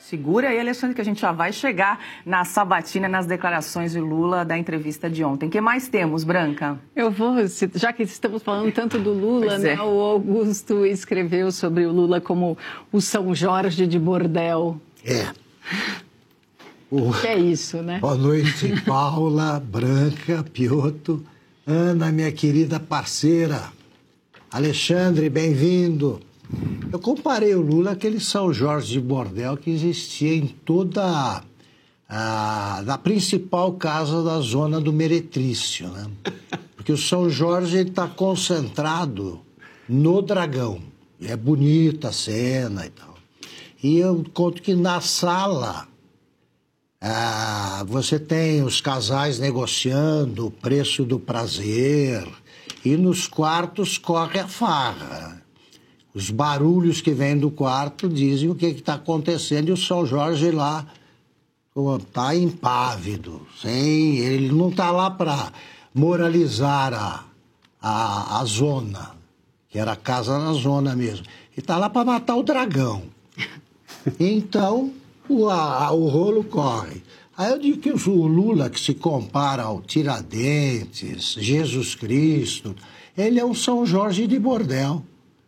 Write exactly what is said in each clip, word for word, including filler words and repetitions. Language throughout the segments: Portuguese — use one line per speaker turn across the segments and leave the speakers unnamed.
Segura aí, Alexandre, que a gente já vai chegar na sabatina, nas declarações de Lula da entrevista de ontem. O que mais temos, Branca?
Eu vou, já que estamos falando tanto do Lula, né,
é.
o Augusto escreveu sobre o Lula como o São Jorge de bordel.
É.
O... Que é isso, né?
Boa noite, Paula, Branca, Piotto, Ana, minha querida parceira. Alexandre, bem-vindo. Eu comparei o Lula àquele São Jorge de bordel que existia em toda a, a principal casa da zona do Meretrício, né? Porque o São Jorge está concentrado no Dragão. E é bonita a cena e tal. E eu conto que na sala ah, você tem os casais negociando o preço do prazer e nos quartos corre a farra. Os barulhos que vêm do quarto dizem o que está acontecendo e o São Jorge lá está impávido. Sem, ele não está lá para moralizar a, a, a zona, que era a casa na zona mesmo. Ele está lá para matar o dragão. Então, o, a, o rolo corre. Aí eu digo que o Lula, que se compara ao Tiradentes, Jesus Cristo, ele é um São Jorge de bordel.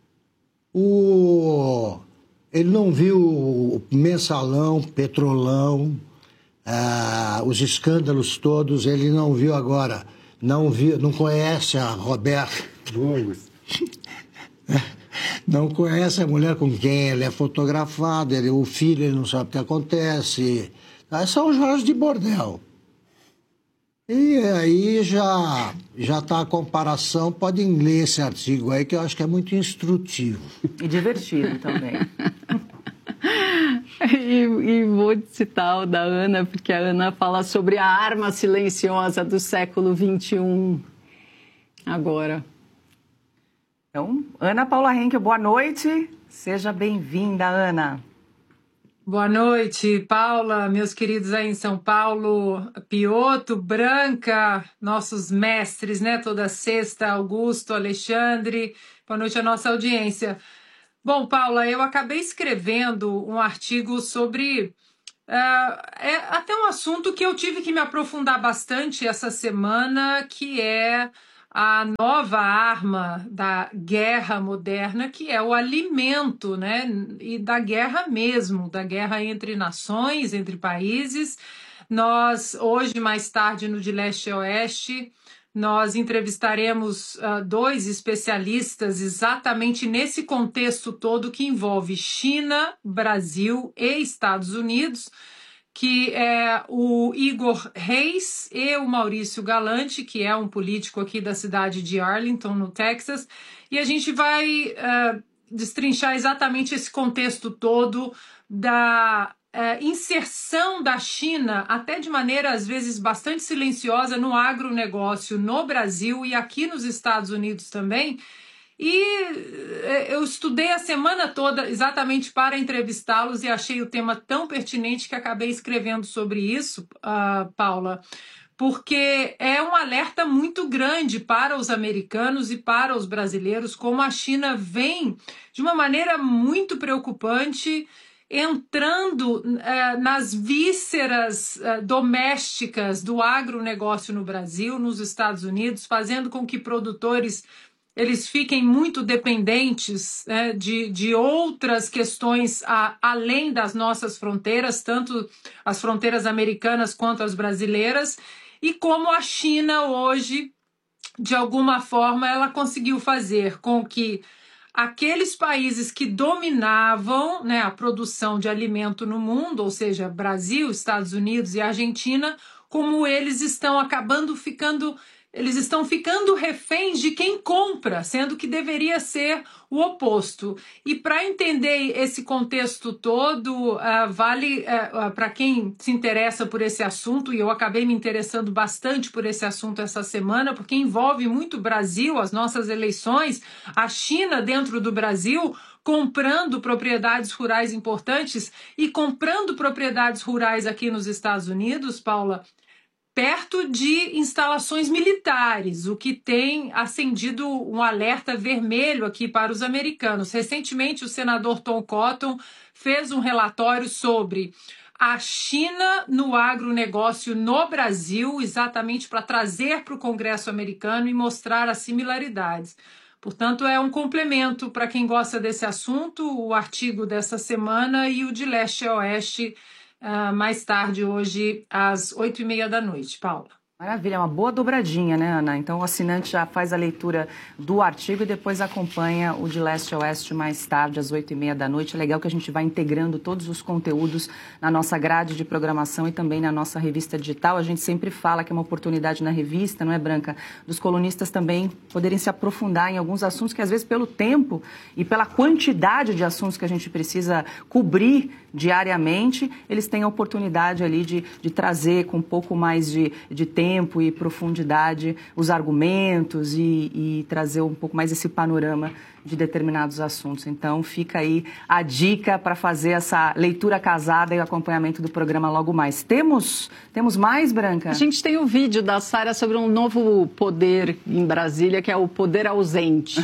O... Ele não viu o mensalão, petrolão, ah, os escândalos todos, ele não viu agora, não viu, não conhece a Roberta Longos. Não conhece a mulher com quem ele é fotografado, ele, o filho ele não sabe o que acontece. É São Jorge de bordel. E aí já já está a comparação, podem ler esse artigo aí, que eu acho que é muito instrutivo.
E divertido também.
e, e vou citar o da Ana, porque a Ana fala sobre a arma silenciosa do século vinte e um agora.
Então, Ana Paula Henkel, boa noite. Seja bem-vinda, Ana.
Boa noite, Paula, meus queridos aí em São Paulo, Piotto, Branca, nossos mestres, né, toda sexta, Augusto, Alexandre, boa noite à nossa audiência. Bom, Paula, eu acabei escrevendo um artigo sobre, uh, é até um assunto que eu tive que me aprofundar bastante essa semana, que é a nova arma da guerra moderna, que é o alimento, né? E da guerra mesmo, da guerra entre nações, entre países. Nós, hoje, mais tarde, no De Leste a Oeste, nós entrevistaremos uh, dois especialistas exatamente nesse contexto todo que envolve China, Brasil e Estados Unidos, que é o Igor Reis e o Maurício Galante, que é um político aqui da cidade de Arlington, no Texas, e a gente vai uh, destrinchar exatamente esse contexto todo da uh, inserção da China, até de maneira às vezes bastante silenciosa, no agronegócio no Brasil e aqui nos Estados Unidos também. E eu estudei a semana toda exatamente para entrevistá-los e achei o tema tão pertinente que acabei escrevendo sobre isso, uh, Paula, porque é um alerta muito grande para os americanos e para os brasileiros, como a China vem de uma maneira muito preocupante, entrando uh, nas vísceras uh, domésticas do agronegócio no Brasil, nos Estados Unidos, fazendo com que produtores eles fiquem muito dependentes, né, de, de outras questões a, além das nossas fronteiras, tanto as fronteiras americanas quanto as brasileiras, e como a China hoje, de alguma forma, ela conseguiu fazer com que aqueles países que dominavam, né, a produção de alimento no mundo, ou seja, Brasil, Estados Unidos e Argentina, como eles estão acabando ficando... Eles estão ficando reféns de quem compra, sendo que deveria ser o oposto. E para entender esse contexto todo, uh, vale uh, uh, para quem se interessa por esse assunto, e eu acabei me interessando bastante por esse assunto essa semana, porque envolve muito o Brasil, as nossas eleições, a China dentro do Brasil, comprando propriedades rurais importantes e comprando propriedades rurais aqui nos Estados Unidos, Paula, perto de instalações militares, o que tem acendido um alerta vermelho aqui para os americanos. Recentemente, o senador Tom Cotton fez um relatório sobre a China no agronegócio no Brasil, exatamente para trazer para o Congresso americano e mostrar as similaridades. Portanto, é um complemento para quem gosta desse assunto, o artigo dessa semana e o de leste a oeste, uh, mais tarde, hoje, às oito e meia da noite. Paula.
Maravilha, uma boa dobradinha, né, Ana? Então o assinante já faz a leitura do artigo e depois acompanha o de leste a oeste mais tarde, às oito e meia da noite. É legal que a gente vai integrando todos os conteúdos na nossa grade de programação e também na nossa revista digital. A gente sempre fala que é uma oportunidade na revista, não é, Branca? Dos colunistas também poderem se aprofundar em alguns assuntos que, às vezes, pelo tempo e pela quantidade de assuntos que a gente precisa cobrir diariamente, eles têm a oportunidade ali de, de trazer com um pouco mais de, de tempo e profundidade os argumentos e, e trazer um pouco mais esse panorama de determinados assuntos. Então, fica aí a dica para fazer essa leitura casada e o acompanhamento do programa logo mais. Temos, temos mais, Branca?
A gente tem o vídeo da Sara sobre um novo poder em Brasília, que é o poder ausente.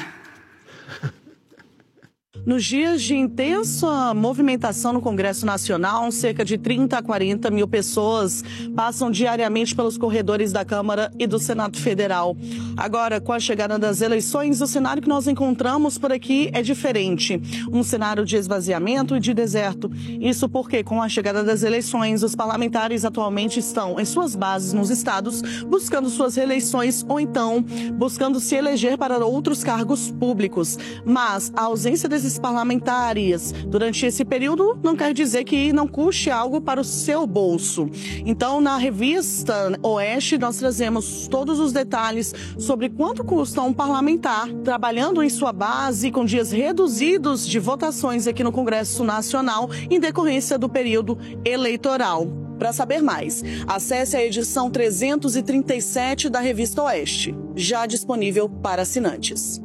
Nos dias de intensa movimentação no Congresso Nacional, cerca de trinta a quarenta mil pessoas passam diariamente pelos corredores da Câmara e do Senado Federal. Agora, com a chegada das eleições, o cenário que nós encontramos por aqui é diferente. Um cenário de esvaziamento e de deserto. Isso porque, com a chegada das eleições, os parlamentares atualmente estão em suas bases nos estados, buscando suas reeleições ou então buscando se eleger para outros cargos públicos. Mas a ausência desses parlamentares durante esse período não quer dizer que não custe algo para o seu bolso. Então, na revista Oeste, nós trazemos todos os detalhes sobre quanto custa um parlamentar trabalhando em sua base com dias reduzidos de votações aqui no Congresso Nacional em decorrência do período eleitoral. Para saber mais, acesse a edição trezentos e trinta e sete da revista Oeste, já disponível para assinantes.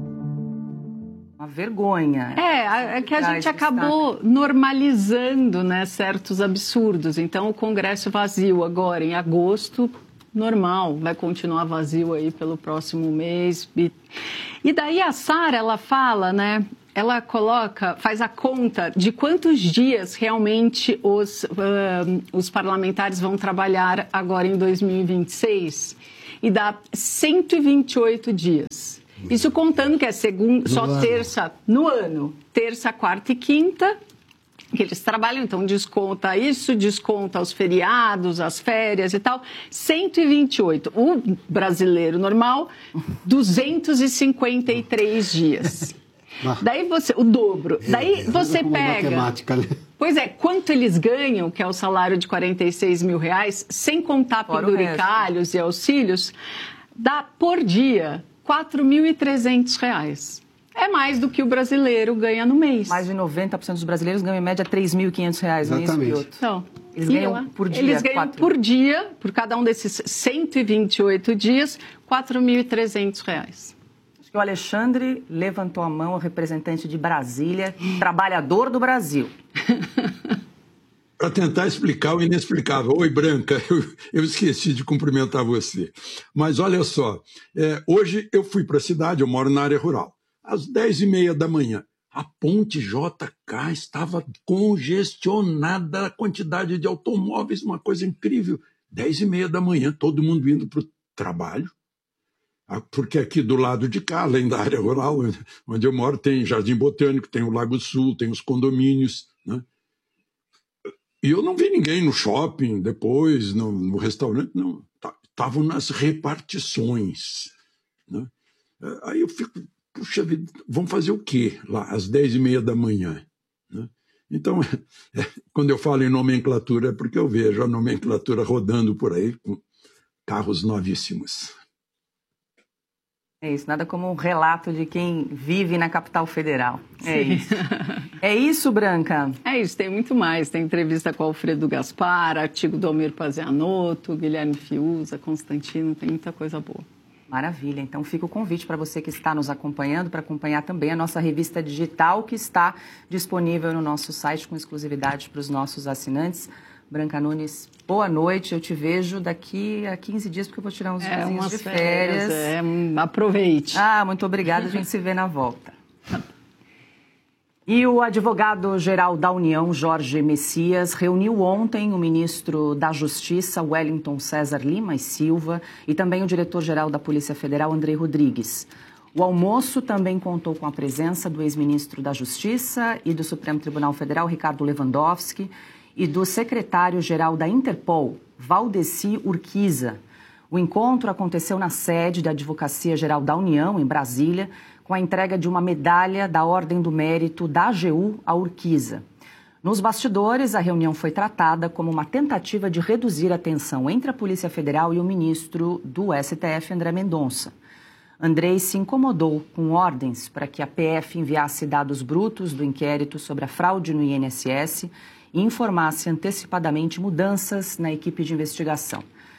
Uma vergonha.
É, é que a gente acabou normalizando, né, certos absurdos. Então, o Congresso vazio agora, em agosto, normal, vai continuar vazio aí pelo próximo mês. E, e daí a Sara, ela fala, né, ela coloca, faz a conta de quantos dias realmente os, uh, os parlamentares vão trabalhar agora em dois mil e vinte e seis e dá cento e vinte e oito dias. Isso contando que é segunda, só ano. terça no ano, terça, quarta e quinta, que eles trabalham, então desconta isso, desconta os feriados, as férias e tal, cento e vinte e oito. O brasileiro normal, duzentos e cinquenta e três dias. Daí você, o dobro, daí é, você pega... Matemática, né? Pois é, quanto eles ganham, que é o salário de quarenta e seis mil reais, sem contar penduricalhos e auxílios, dá por dia quatro mil e trezentos reais. É mais do que o brasileiro ganha no mês.
Mais de noventa por cento dos brasileiros ganham em média três mil e quinhentos reais.
Exatamente.
Não é isso,
então,
eles ganham lá, por dia.
Eles ganham
quatro.
por dia, por cada um desses cento e vinte e oito dias, quatro mil e trezentos reais.
Acho que o Alexandre levantou a mão, o representante de Brasília, trabalhador do Brasil.
Para tentar explicar o inexplicável. Oi, Branca, eu, eu esqueci de cumprimentar você. Mas olha só, é, hoje eu fui para a cidade, eu moro na área rural. Às dez e meia da manhã, a ponte J K estava congestionada, a quantidade de automóveis, uma coisa incrível. Dez e meia da manhã, todo mundo indo para o trabalho. Porque aqui do lado de cá, além da área rural, onde eu moro, tem Jardim Botânico, tem o Lago Sul, tem os condomínios, né? E eu não vi ninguém no shopping, depois, no, no restaurante, não. Estavam nas repartições, né? Aí eu fico, puxa vida, vamos fazer o quê lá, às dez e meia da manhã? Né? Então, é, quando eu falo em nomenclatura, é porque eu vejo a nomenclatura rodando por aí com carros novíssimos.
É isso, nada como um relato de quem vive na capital federal. É Sim. isso. É isso, Branca?
É isso, tem muito mais. Tem entrevista com Alfredo Gaspar, artigo do Almir Pazianotto, Guilherme Fiuza, Constantino, tem muita coisa boa.
Maravilha, então fica o convite para você que está nos acompanhando, para acompanhar também a nossa revista digital que está disponível no nosso site com exclusividade para os nossos assinantes. Branca Nunes, boa noite. Eu te vejo daqui a quinze dias, porque eu vou tirar uns
é,
dias de férias.
férias. É, aproveite.
Ah, muito obrigada. A gente se vê na volta. E o advogado-geral da União, Jorge Messias, reuniu ontem o ministro da Justiça, Wellington César Lima e Silva, e também o diretor-geral da Polícia Federal, Andrei Rodrigues. O almoço também contou com a presença do ex-ministro da Justiça e do Supremo Tribunal Federal, Ricardo Lewandowski, e do secretário-geral da Interpol, Valdeci Urquiza. O encontro aconteceu na sede da Advocacia Geral da União, em Brasília, com a entrega de uma medalha da Ordem do Mérito da A G U a Urquiza. Nos bastidores, a reunião foi tratada como uma tentativa de reduzir a tensão entre a Polícia Federal e o ministro do S T F, André Mendonça. Andrei se incomodou com ordens para que a P F enviasse dados brutos do inquérito sobre a fraude no I N S S e informasse antecipadamente mudanças na equipe de investigação.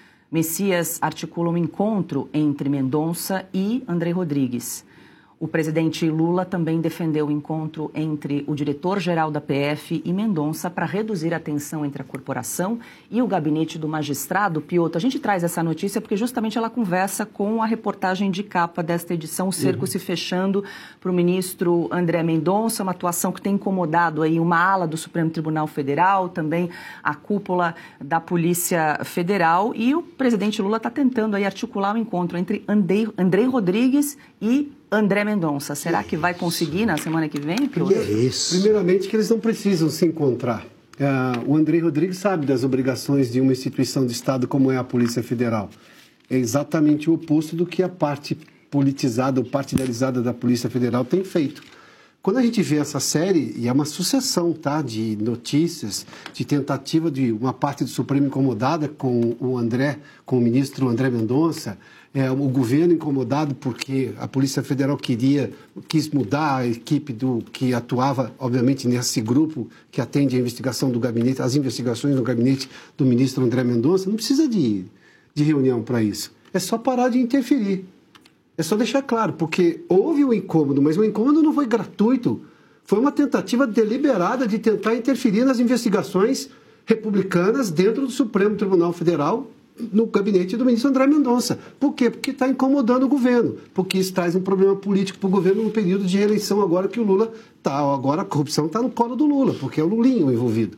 Messias articula um encontro entre Mendonça e Andrei Rodrigues. O presidente Lula também defendeu o encontro entre o diretor-geral da P F e Mendonça para reduzir a tensão entre a corporação e o gabinete do magistrado. Piotr, a gente traz essa notícia porque justamente ela conversa com a reportagem de capa desta edição, o cerco uhum. se fechando para o ministro André Mendonça, uma atuação que tem incomodado aí uma ala do Supremo Tribunal Federal, também a cúpula da Polícia Federal, e o presidente Lula está tentando aí articular um encontro entre Andrei, Andrei Rodrigues e André Mendonça. Será que vai conseguir na semana que vem?
É isso. Primeiramente que eles não precisam se encontrar. Uh, o Andrei Rodrigues sabe das obrigações de uma instituição de Estado como é a Polícia Federal. É exatamente o oposto do que a parte politizada ou partidarizada da Polícia Federal tem feito. Quando a gente vê essa série, e é uma sucessão, tá, de notícias, de tentativa de uma parte do Supremo incomodada com o André, com o ministro André Mendonça, é, o governo incomodado porque a Polícia Federal queria, quis mudar a equipe do, que atuava, obviamente, nesse grupo que atende a investigação do gabinete, as investigações no gabinete do ministro André Mendonça. Não precisa de, de reunião para isso. É só parar de interferir. É só deixar claro, porque houve um incômodo, mas o incômodo não foi gratuito. Foi uma tentativa deliberada de tentar interferir nas investigações republicanas dentro do Supremo Tribunal Federal, no gabinete do ministro André Mendonça. Por quê? Porque está incomodando o governo, porque isso traz um problema político para o governo no período de reeleição agora que o Lula está. Agora a corrupção está no colo do Lula, porque é o Lulinho envolvido.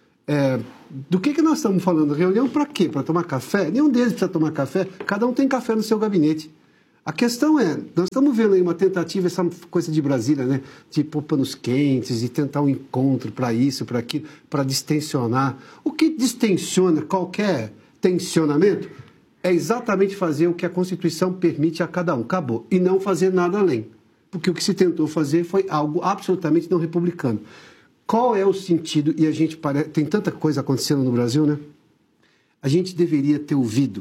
É, do que, que nós estamos falando? Reunião para quê? Para tomar café? Nenhum deles precisa tomar café, cada um tem café no seu gabinete. A questão é, nós estamos vendo aí uma tentativa, essa coisa de Brasília, né, de pôr panos quentes e tentar um encontro para isso, para aquilo, para distensionar. O que distensiona qualquer tensionamento é exatamente fazer o que a Constituição permite a cada um. Acabou. E não fazer nada além. Porque o que se tentou fazer foi algo absolutamente não republicano. Qual é o sentido? E a gente parece, tem tanta coisa acontecendo no Brasil, né? A gente deveria ter ouvido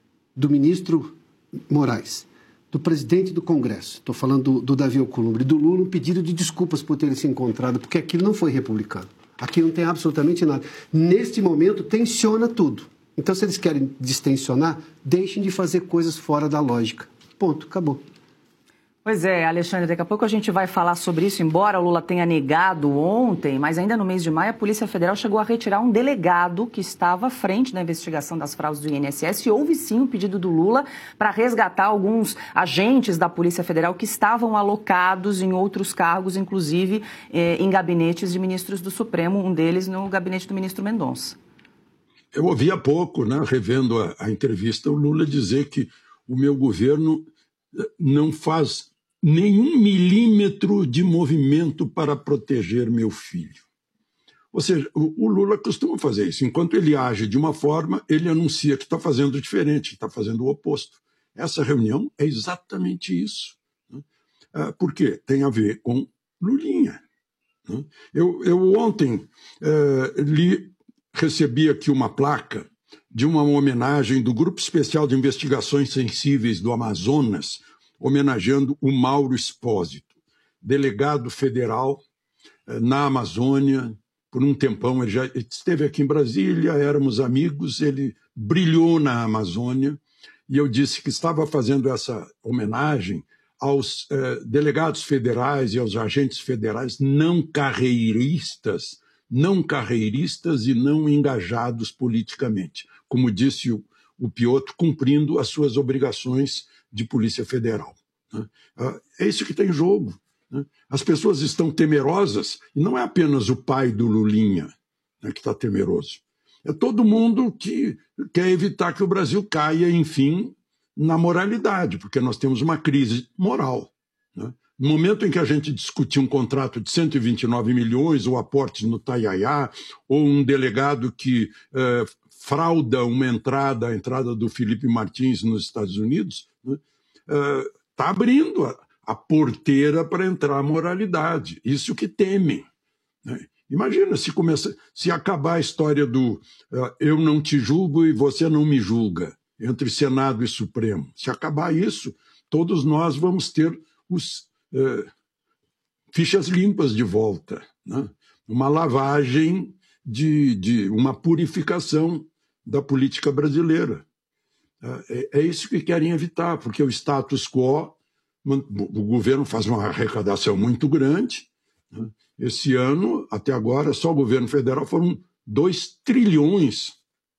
do ministro Moraes, do presidente do Congresso, estou falando do, do Davi Alcolumbre, do Lula, um pedido de desculpas por terem se encontrado, porque aquilo não foi republicano. Aqui não tem absolutamente nada. Neste momento, tensiona tudo. Então, se eles querem distensionar, deixem de fazer coisas fora da lógica. Ponto, acabou.
Pois é, Alexandre, daqui a pouco a gente vai falar sobre isso, embora o Lula tenha negado ontem, mas ainda no mês de maio a Polícia Federal chegou a retirar um delegado que estava à frente da investigação das fraudes do I N S S e houve sim um pedido do Lula para resgatar alguns agentes da Polícia Federal que estavam alocados em outros cargos, inclusive eh, em gabinetes de ministros do Supremo, um deles no gabinete do ministro Mendonça.
Eu ouvi há pouco, né, revendo a, a entrevista, o Lula dizer que o meu governo não faz nenhum milímetro de movimento para proteger meu filho. Ou seja, o, o Lula costuma fazer isso. Enquanto ele age de uma forma, ele anuncia que está fazendo diferente, está fazendo o oposto. Essa reunião é exatamente isso. Né? Ah, por quê? Tem a ver com Lulinha. Né? Eu, eu ontem eh, li, recebi aqui uma placa de uma homenagem do Grupo Especial de Investigações Sensíveis do Amazonas, homenageando o Mauro Espósito, delegado federal eh, na Amazônia. Por um tempão ele já esteve aqui em Brasília, éramos amigos, ele brilhou na Amazônia, e eu disse que estava fazendo essa homenagem aos eh, delegados federais e aos agentes federais não carreiristas não carreiristas e não engajados politicamente. Como disse o, o Piotr, cumprindo as suas obrigações de Polícia Federal. Né? É isso que está em jogo. Né? As pessoas estão temerosas, e não é apenas o pai do Lulinha, né, que está temeroso. É todo mundo que quer evitar que o Brasil caia, enfim, na moralidade, porque nós temos uma crise moral. Né? No momento em que a gente discutir um contrato de cento e vinte e nove milhões, ou aportes no Taiaiá, ou um delegado que eh, frauda uma entrada, a entrada do Felipe Martins nos Estados Unidos, né, eh, está abrindo a, a porteira para entrar a moralidade. Isso que temem. Né? Imagina se, começa, se acabar a história do uh, eu não te julgo e você não me julga, entre Senado e Supremo. Se acabar isso, todos nós vamos ter os uh, fichas limpas de volta. Né? Uma lavagem, de, de uma purificação da política brasileira. Uh, é, é isso que querem evitar, porque o status quo, o governo faz uma arrecadação muito grande. Né? Esse ano, até agora, só o governo federal foram dois trilhões.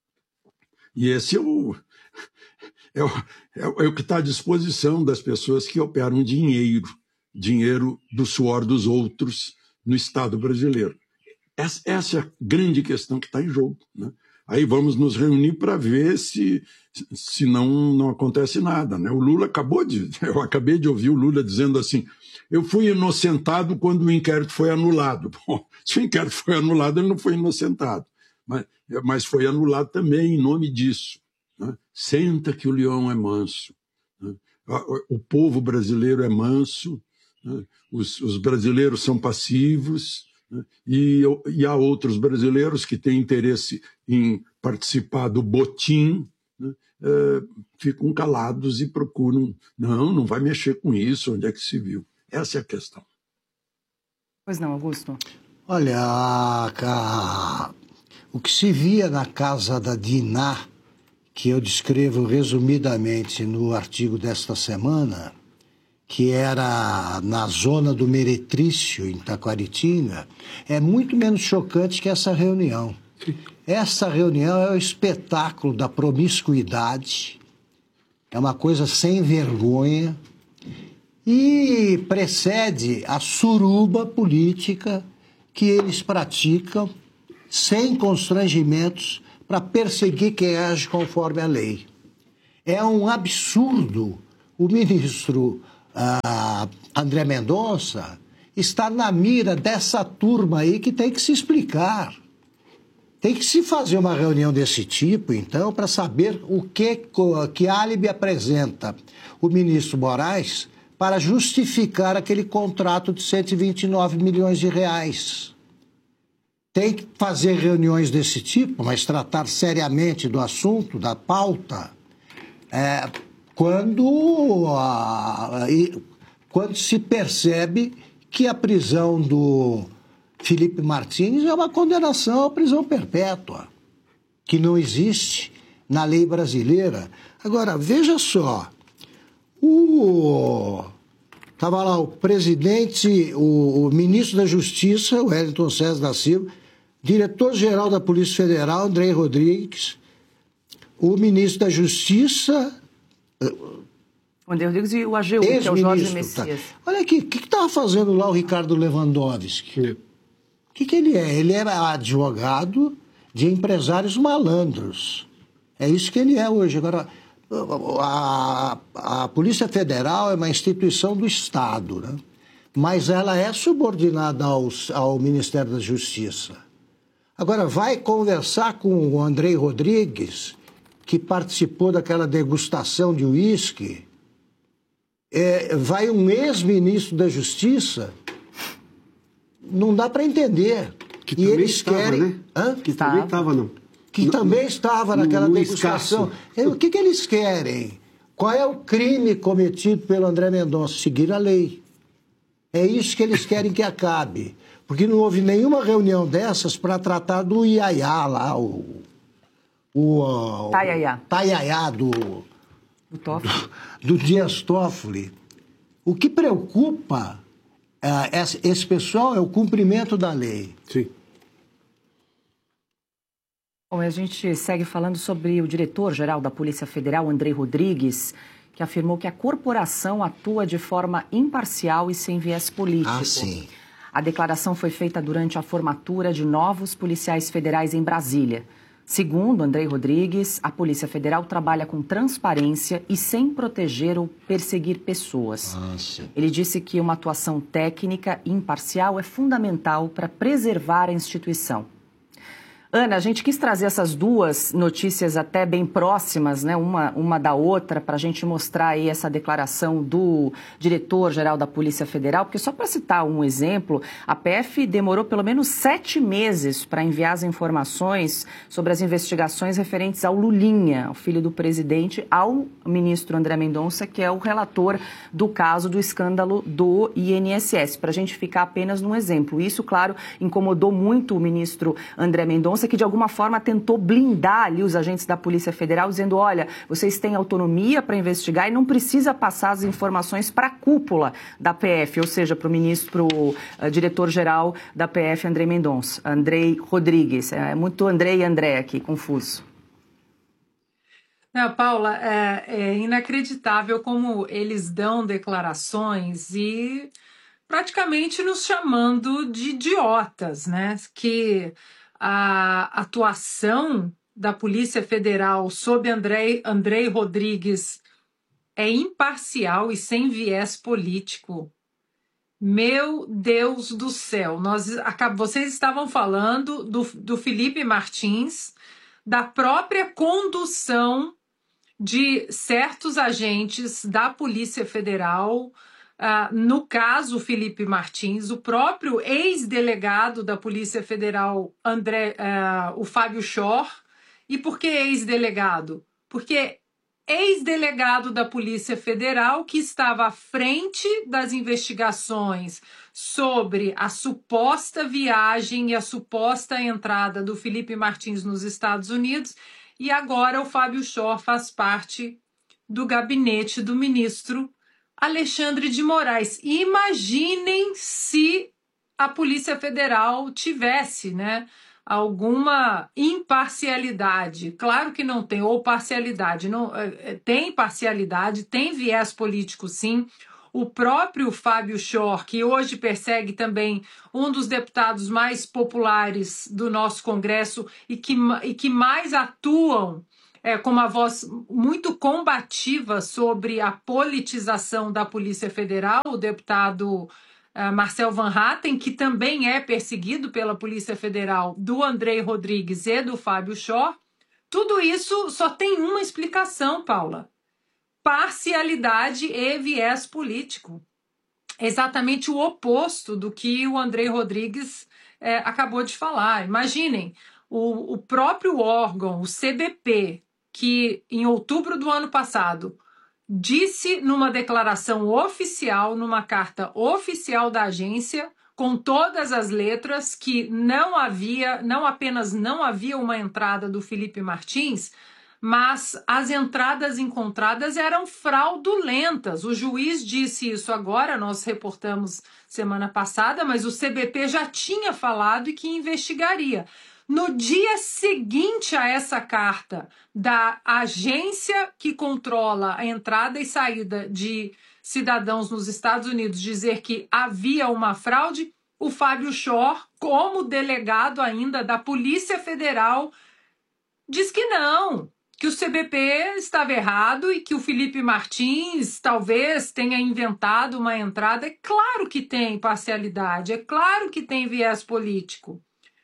E esse é o, é o, é o que está à disposição das pessoas que operam dinheiro, dinheiro do suor dos outros no Estado brasileiro. Essa, essa é a grande questão que está em jogo. Né? Aí vamos nos reunir para ver se, se não, não acontece nada. Né? O Lula acabou de... Eu acabei de ouvir o Lula dizendo assim: eu fui inocentado quando o inquérito foi anulado. Bom, se o inquérito foi anulado, ele não foi inocentado. Mas, mas foi anulado também em nome disso. Né? Senta que o leão é manso. Né? O povo brasileiro é manso, né? os, os brasileiros são passivos, né? e, e há outros brasileiros que têm interesse em participar do botim, né? é, ficam calados e procuram. Não, não vai mexer com isso, onde é que se viu? Essa é a questão.
Pois não, Augusto?
Olha, a, a, o que se via na casa da Diná, que eu descrevo resumidamente no artigo desta semana, que era na zona do Meretrício, em Taquaritinga, é muito menos chocante que essa reunião. Essa reunião é o espetáculo da promiscuidade, é uma coisa sem vergonha, e precede a suruba política que eles praticam sem constrangimentos para perseguir quem age conforme a lei. É um absurdo o ministro uh, André Mendonça estar na mira dessa turma aí que tem que se explicar. Tem que se fazer uma reunião desse tipo, então, para saber o que, que álibi apresenta o ministro Moraes para justificar aquele contrato de cento e vinte e nove milhões de reais. Tem que fazer reuniões desse tipo, mas tratar seriamente do assunto, da pauta, é, quando, a, quando se percebe que a prisão do Felipe Martins é uma condenação à prisão perpétua, que não existe na lei brasileira. Agora, veja só, o... Estava lá o presidente, o, o ministro da Justiça, o Wellington César da Silva, diretor-geral da Polícia Federal, Andrei Rodrigues, o ministro da Justiça...
O Andrei Rodrigues e o A G U, que é o Jorge Messias.
Tá. Olha aqui, o que estava fazendo lá o Ricardo Lewandowski? O que, que ele é? Ele era advogado de empresários malandros. É isso que ele é hoje. Agora... A, a Polícia Federal é uma instituição do Estado, né? Mas ela é subordinada ao, ao Ministério da Justiça. Agora, vai conversar com o Andrei Rodrigues, que participou daquela degustação de uísque, é, vai um ex-ministro da Justiça, não dá para entender.
Que e também eles estava, querem... né?
Hã?
Que também estava, não.
Que
no,
também estava naquela
no
degustação. O que, que eles querem? Qual é o crime cometido pelo André Mendonça? Seguir a lei. É isso que eles querem que acabe. Porque não houve nenhuma reunião dessas para tratar do Iaiá lá, o... o
Taiaiá.
Taiaiá do...
Do Toffoli.
Do, do Dias Toffoli. O que preocupa uh, esse, esse pessoal é o cumprimento da lei.
Sim.
Bom, a gente segue falando sobre o diretor-geral da Polícia Federal, Andrei Rodrigues, que afirmou que a corporação atua de forma imparcial e sem viés político.
Ah, sim.
A declaração foi feita durante a formatura de novos policiais federais em Brasília. Segundo Andrei Rodrigues, a Polícia Federal trabalha com transparência e sem proteger ou perseguir pessoas.
Ah, sim.
Ele disse que uma atuação técnica e imparcial é fundamental para preservar a instituição. Ana, a gente quis trazer essas duas notícias até bem próximas, né, uma, uma da outra, para a gente mostrar aí essa declaração do diretor-geral da Polícia Federal, porque só para citar um exemplo, a P F demorou pelo menos sete meses para enviar as informações sobre as investigações referentes ao Lulinha, o filho do presidente, ao ministro André Mendonça, que é o relator do caso do escândalo do I N S S, para a gente ficar apenas num exemplo. Isso, claro, incomodou muito o ministro André Mendonça, que de alguma forma tentou blindar ali os agentes da Polícia Federal, dizendo, olha, vocês têm autonomia para investigar e não precisa passar as informações para a cúpula da P F, ou seja, para o ministro, uh, diretor-geral da P F, André Mendonça, Andrei Rodrigues. É muito André e André aqui, confuso.
Não, Paula, é, é inacreditável como eles dão declarações e praticamente nos chamando de idiotas, né? Que a atuação da Polícia Federal sob Andrei, Andrei Rodrigues é imparcial e sem viés político. Meu Deus do céu, nós, vocês estavam falando do, do Felipe Martins, da própria condução de certos agentes da Polícia Federal. Uh, no caso Felipe Martins, o próprio ex-delegado da Polícia Federal, André, uh, o Fábio Schor. E por que ex-delegado? Porque ex-delegado da Polícia Federal que estava à frente das investigações sobre a suposta viagem e a suposta entrada do Felipe Martins nos Estados Unidos, e agora o Fábio Schor faz parte do gabinete do ministro Alexandre de Moraes. Imaginem se a Polícia Federal tivesse, né, alguma imparcialidade. Claro que não tem, ou parcialidade. Não, tem parcialidade, tem viés político, sim. O próprio Fábio Schor, que hoje persegue também um dos deputados mais populares do nosso Congresso e que, e que mais atuam É, com uma voz muito combativa sobre a politização da Polícia Federal, o deputado uh, Marcel Van Hatten, que também é perseguido pela Polícia Federal, do Andrei Rodrigues e do Fábio Schor. Tudo isso só tem uma explicação, Paula: parcialidade e viés político. Exatamente o oposto do que o Andrei Rodrigues é, acabou de falar. Imaginem, o, o próprio órgão, o C B P, que em outubro do ano passado disse numa declaração oficial, numa carta oficial da agência, com todas as letras, que não havia, não apenas não havia uma entrada do Felipe Martins, mas as entradas encontradas eram fraudulentas. O juiz disse isso agora, nós reportamos semana passada, mas o C B P já tinha falado e que investigaria. No dia seguinte a essa carta da agência que controla a entrada e saída de cidadãos nos Estados Unidos dizer que havia uma fraude, o Fábio Schor, como delegado ainda da Polícia Federal, diz que não, que o C B P estava errado e que o Felipe Martins talvez tenha inventado uma entrada. É claro que tem parcialidade, é claro que tem viés político.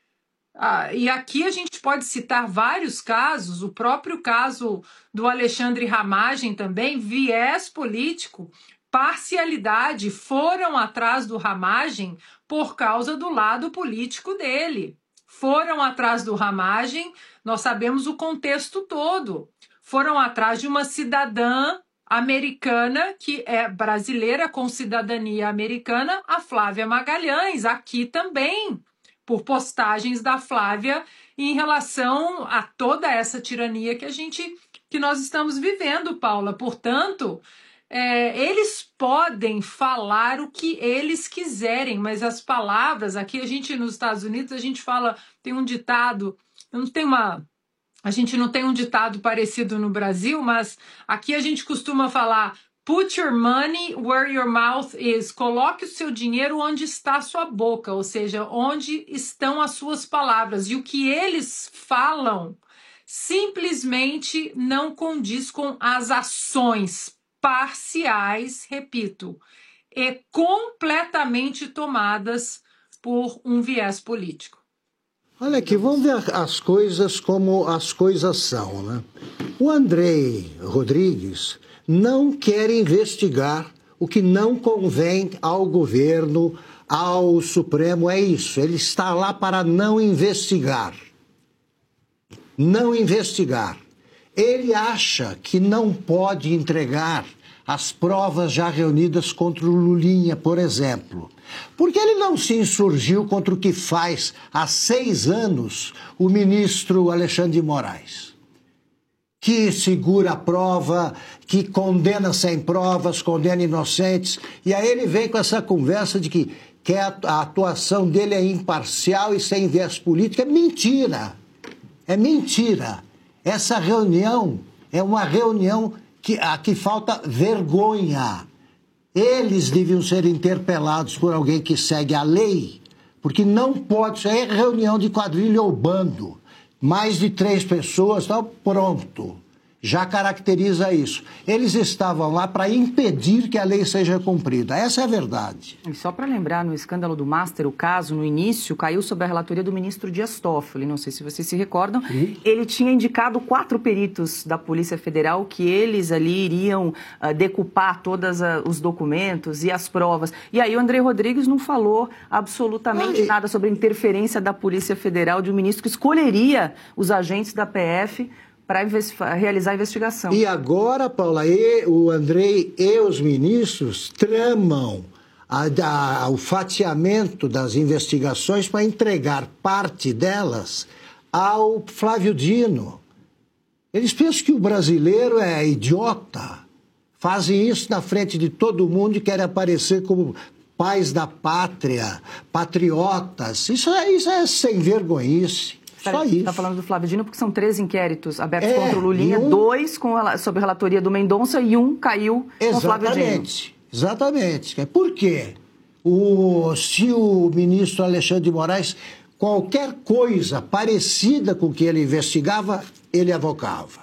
Ah, e aqui a gente pode citar vários casos, o próprio caso do Alexandre Ramagem também, viés político, parcialidade, foram atrás do Ramagem por causa do lado político dele. Foram atrás do Ramagem, nós sabemos o contexto todo, foram atrás de uma cidadã americana, que é brasileira com cidadania americana, a Flávia Magalhães, aqui também, por postagens da Flávia em relação a toda essa tirania que a gente, que nós estamos vivendo, Paula. Portanto, é, eles podem falar o que eles quiserem, mas as palavras, aqui a gente nos Estados Unidos, a gente fala, tem um ditado, não tem uma, A gente não tem um ditado parecido no Brasil, mas aqui a gente costuma falar put your money where your mouth is. Coloque o seu dinheiro onde está a sua boca, ou seja, onde estão as suas palavras. E o que eles falam simplesmente não condiz com as ações parciais, repito, e completamente tomadas por um viés político.
Olha aqui, vamos ver as coisas como as coisas são, né? O Andrei Rodrigues não quer investigar o que não convém ao governo, ao Supremo, é isso. Ele está lá para não investigar. Não investigar. Ele acha que não pode entregar as provas já reunidas contra o Lulinha, por exemplo. Porque ele não se insurgiu contra o que faz há seis anos o ministro Alexandre de Moraes, que segura a prova, que condena sem provas, condena inocentes, e aí ele vem com essa conversa de que, que a atuação dele é imparcial e sem viés político. É mentira, é mentira. Essa reunião é uma reunião que, a que falta vergonha. Eles deviam ser interpelados por alguém que segue a lei, porque não pode ser reunião de quadrilha ou bando. Mais de três pessoas, tá, pronto. Já caracteriza isso. Eles estavam lá para impedir que a lei seja cumprida. Essa é a verdade.
E só para lembrar, no escândalo do Master, o caso, no início, caiu sob a relatoria do ministro Dias Toffoli. Não sei se vocês se recordam. Uhum. Ele tinha indicado quatro peritos da Polícia Federal que eles ali iriam uh, decupar todos uh, os documentos e as provas. E aí o Andrei Rodrigues não falou absolutamente Ai. nada sobre a interferência da Polícia Federal, de um ministro que escolheria os agentes da P F para realizar a investigação.
E agora, Paula, e, o Andrei e os ministros tramam a, a, o fatiamento das investigações para entregar parte delas ao Flávio Dino. Eles pensam que o brasileiro é idiota. Fazem isso na frente de todo mundo e querem aparecer como pais da pátria, patriotas. Isso é, isso é sem vergonhice. Só isso.
Está falando do Flávio Dino porque são três inquéritos abertos é, contra o Lulinha, um... dois com a, sob a relatoria do Mendonça e um caiu Exatamente. com o Flávio Dino.
Exatamente. Por quê? O, se o ministro Alexandre de Moraes, qualquer coisa parecida com o que ele investigava, ele avocava.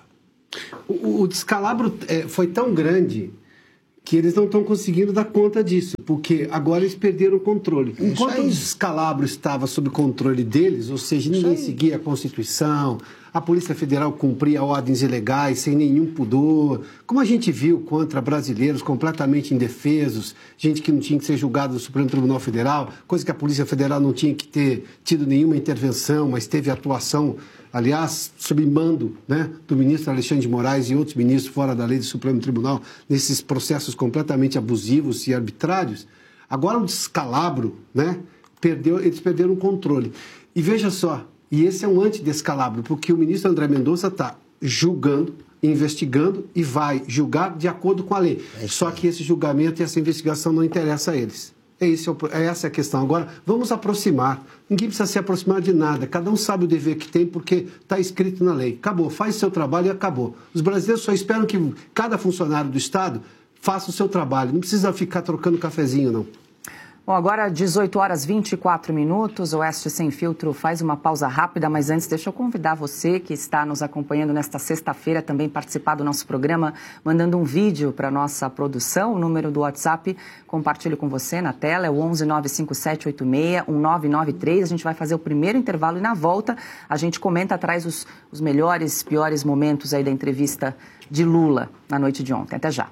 O, o descalabro é, foi tão grande que eles não estão conseguindo dar conta disso, porque agora eles perderam o controle. Enquanto o descalabro estava sob controle deles, ou seja, ninguém seguia a Constituição, a Polícia Federal cumpria ordens ilegais sem nenhum pudor, como a gente viu contra brasileiros completamente indefesos, gente que não tinha que ser julgada no Supremo Tribunal Federal, coisa que a Polícia Federal não tinha que ter tido nenhuma intervenção, mas teve atuação, aliás, sob mando, né, do ministro Alexandre de Moraes e outros ministros fora da lei do Supremo Tribunal, nesses processos completamente abusivos e arbitrários. Agora o descalabro, né, perdeu, eles perderam o controle. E veja só, e esse é um antidescalabro, porque o ministro André Mendonça está julgando, investigando e vai julgar de acordo com a lei. É só que esse julgamento e essa investigação não interessa a eles. É, isso, é essa a questão. Agora, vamos aproximar. Ninguém precisa se aproximar de nada. Cada um sabe o dever que tem porque está escrito na lei. Acabou. Faz seu trabalho e acabou. Os brasileiros só esperam que cada funcionário do Estado faça o seu trabalho. Não precisa ficar trocando cafezinho, não.
Bom, agora dezoito horas e vinte e quatro minutos, o Oeste Sem Filtro faz uma pausa rápida, mas antes deixa eu convidar você que está nos acompanhando nesta sexta-feira também participar do nosso programa, mandando um vídeo para a nossa produção. O número do WhatsApp compartilho com você na tela, é o onze nove cinco sete oito seis um nove nove três. A gente vai fazer o primeiro intervalo e na volta a gente comenta, traz os, os melhores, piores momentos aí da entrevista de Lula na noite de ontem. Até já.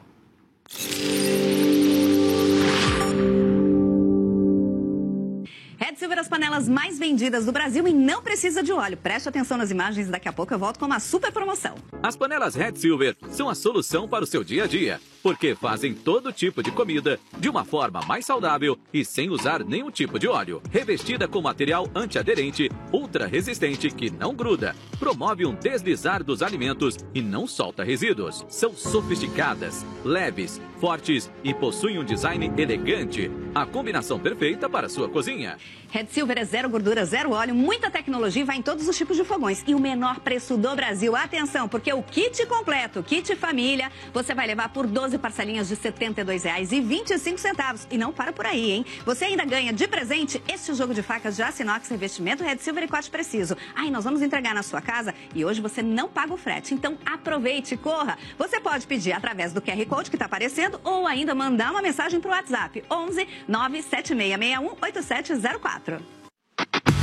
Red Silver, as panelas mais vendidas do Brasil e não precisa de óleo. Preste atenção nas imagens, daqui a pouco eu volto com uma super promoção.
As panelas Red Silver são a solução para o seu dia a dia. porque fazem todo tipo de comida de uma forma mais saudável e sem usar nenhum tipo de óleo. Revestida com material antiaderente, ultra resistente que não gruda, promove um deslizar dos alimentos e não solta resíduos. São sofisticadas, leves, fortes e possuem um design elegante. A combinação perfeita para a sua cozinha.
Red Silver é zero gordura, zero óleo, muita tecnologia e vai em todos os tipos de fogões. E o menor preço do Brasil. Atenção, porque o kit completo, kit família, você vai levar por doze parcelinhas de setenta e dois reais e vinte e cinco centavos. E não para por aí, hein? Você ainda ganha de presente este jogo de facas de aço inox, revestimento Red Silver e corte preciso. Aí nós vamos entregar na sua casa e hoje você não paga o frete. Então aproveite, corra. Você pode pedir através do Q R Code que está aparecendo ou ainda mandar uma mensagem para o WhatsApp onze nove sete seis seis um oito sete zero quatro.